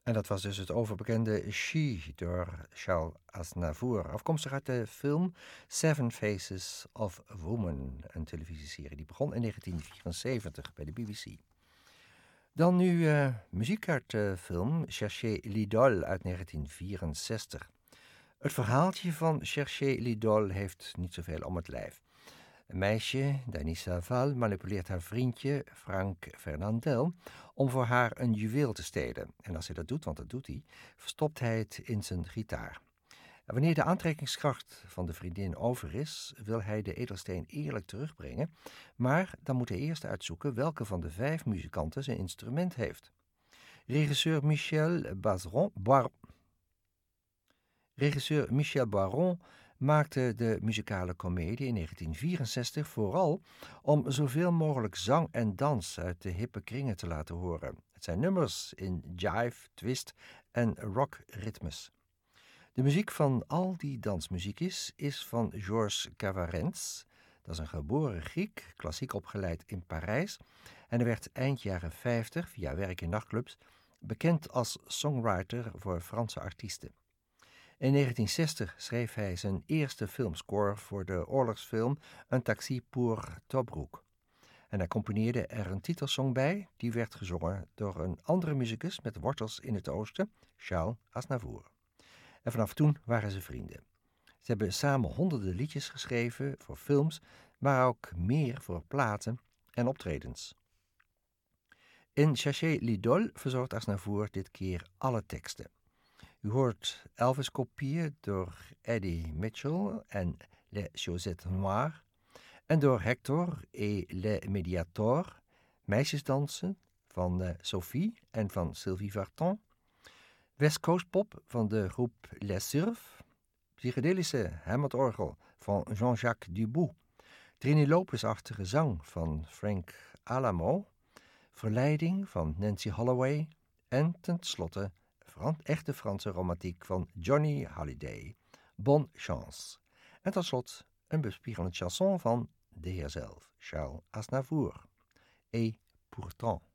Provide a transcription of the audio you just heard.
En dat was dus het overbekende She door Charles Aznavour, afkomstig uit de film Seven Faces of Woman, een televisieserie die begon in 1974 bij de BBC. Dan nu muziek uit de film Cherchez l'idole uit 1964. Het verhaaltje van Cherchez l'idole heeft niet zoveel om het lijf. Een meisje, Danisa Val, manipuleert haar vriendje Frank Fernandel om voor haar een juweel te stelen. En als hij dat doet, want dat doet hij, verstopt hij het in zijn gitaar. En wanneer de aantrekkingskracht van de vriendin over is, wil hij de edelsteen eerlijk terugbrengen, maar dan moet hij eerst uitzoeken welke van de 5 muzikanten zijn instrument heeft. Regisseur Michel Baron maakte de muzikale komedie in 1964 vooral om zoveel mogelijk zang en dans uit de hippe kringen te laten horen. Het zijn nummers in jive, twist en rockritmes. De muziek van al die dansmuziekjes is van Georges Cavarens. Dat is een geboren Griek, klassiek opgeleid in Parijs. En hij werd eind jaren 50, via werk in nachtclubs, bekend als songwriter voor Franse artiesten. In 1960 schreef hij zijn eerste filmscore voor de oorlogsfilm Un taxi pour Tobruk. En hij componeerde er een titelsong bij, die werd gezongen door een andere muzikus met wortels in het oosten, Charles Aznavour. En vanaf toen waren ze vrienden. Ze hebben samen honderden liedjes geschreven voor films, maar ook meer voor platen en optredens. In Cherchez l'idole verzorgt Aznavour dit keer alle teksten. U hoort Elvis-kopieën door Eddie Mitchell en Les Chaussettes Noires en door Hector et les Mediators, Meisjesdansen van Sophie en van Sylvie Vartan, West Coast Pop van de groep Les Surf, psychedelische Hammond-orgel van Jean-Jacques Dubou, Trini Lopez-achtige zang van Frank Alamo, Verleiding van Nancy Holloway en tenslotte echte Franse romantiek van Johnny Hallyday, Bonne Chance. En tot slot een bespiegelend chanson van de heer zelf, Charles Aznavour, Et pourtant.